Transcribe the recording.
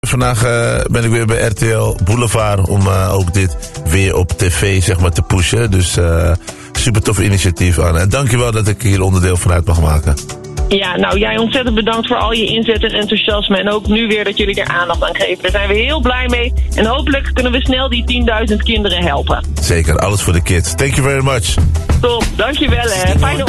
Vandaag ben ik weer bij RTL Boulevard om ook dit weer op tv zeg maar te pushen. Dus super tof initiatief, Anne. En dankjewel dat ik hier onderdeel van uit mag maken. Ja, nou jij ontzettend bedankt voor al je inzet en enthousiasme. En ook nu weer dat jullie er aandacht aan geven. Daar zijn we heel blij mee. En hopelijk kunnen we snel die 10.000 kinderen helpen. Zeker, alles voor de kids. Thank you very much. Top, dankjewel hè. Fijne